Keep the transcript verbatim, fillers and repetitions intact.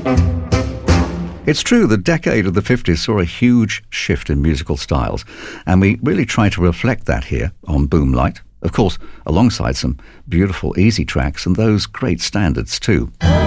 It's true, the decade of the fifties saw a huge shift in musical styles, and we really try to reflect that here on Boomlight. Of course, alongside some beautiful easy tracks and those great standards too.